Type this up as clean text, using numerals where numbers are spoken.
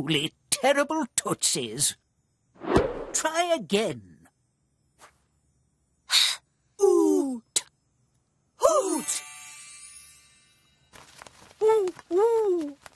truly terrible tootsies. Try again. Hoot! Hoot! Ooh, ooh.